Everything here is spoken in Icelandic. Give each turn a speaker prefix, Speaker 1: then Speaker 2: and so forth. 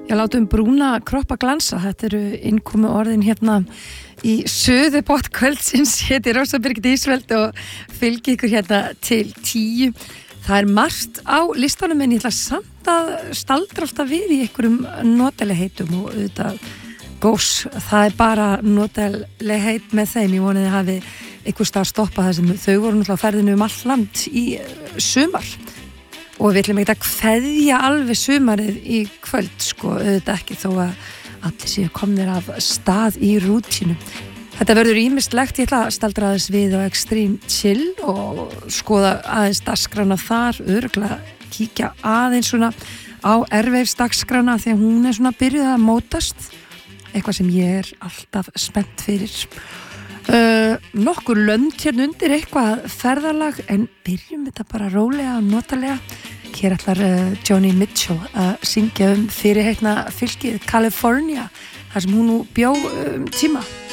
Speaker 1: Já, látum brúna kroppa glansa. Þetta eru innkomu orðin hérna í suðupott kvöldsins. Héti Rósa Birgit Ísveld og fylgi ykkur hérna til 10. Það margt á listanum en ég ætla samt að staldra alltaf við í einhverjum notalegheitum og auðvitað gós. Það bara notalegheit með þeim. Ég vonið að hafi einhver stað stoppað það sem þau voru náttúrulega á ferðinu all land í sumar. Og við ætlum ekki að kveðja alveg sumarið í kvöld, sko, auðvitað ekki þó að allir séu komnir af stað í rútínu. Þetta verður ýmislegt, ég ætla að staldra aðeins við á Extreme Chill og skoða aðeins dagskrána þar, örugglega kíkja aðeins svona á Airwaves-dagskrána því að hún svona byrjuð að mótast, eitthvað sem ég alltaf spennt fyrir. Nokkur lönd hérna undir eitthvað ferðalag en byrjum þetta bara rólega og notalega. Hér ætlar Joni Mitchell að syngja fyrirheitna fylkið California þar sem hún nú bjó tíma.